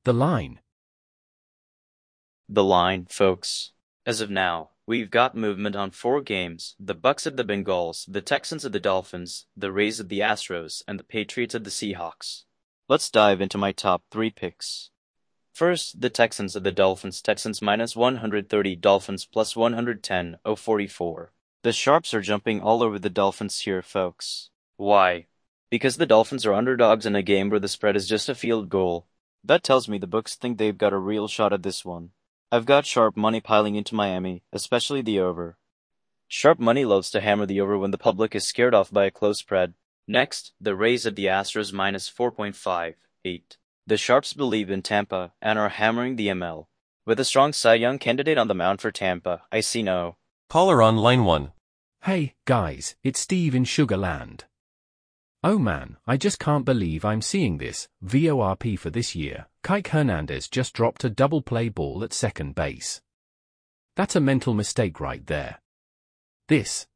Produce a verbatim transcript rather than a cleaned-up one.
The line. The line, folks. As of now, we've got movement on four games: the Bucks at the Bengals, the Texans at the Dolphins, the Rays at the Astros, and the Patriots at the Seahawks. Let's dive into my top three picks. First, the Texans at the Dolphins. Texans minus one hundred thirty, Dolphins plus one hundred ten, oh forty-four. The Sharps are jumping all over the Dolphins here, folks. Why? Because the Dolphins are underdogs in a game where the spread is just a field goal. That tells me the books think they've got a real shot at this one. I've got sharp money piling into Miami, especially the over. Sharp money loves to hammer the over when the public is scared off by a close spread. Next, the Rays at the Astros minus four point five eight. The Sharps believe in Tampa and are hammering the M L. With a strong Cy Young candidate on the mound for Tampa, I see no. Caller on line one. Hey, guys, it's Steve in Sugarland. Oh man, I just can't believe I'm seeing this. V O R P for this year. Kike Hernandez just dropped a double play ball at second base. That's a mental mistake right there. This